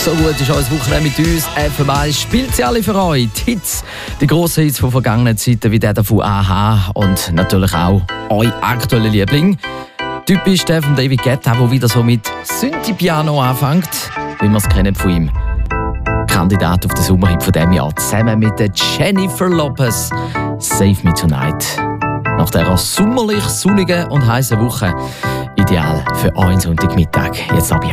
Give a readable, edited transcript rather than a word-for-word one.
So gut ist unser Wochenende mit uns. FM1 spielt sie alle für euch. Die Hits, die grossen Hits von vergangenen Zeiten, wie der von AHA und natürlich auch euer aktueller Liebling. Typisch der von David Guetta, der wieder so mit Synthi-Piano anfängt, wie wir es kennen von ihm. Kandidat auf den Sommerhit von diesem Jahr, zusammen mit der Jennifer Lopez. Save Me Tonight. Nach dieser sommerlich sonnigen und heißen Woche ideal für einen Sonntagmittag. Jetzt ab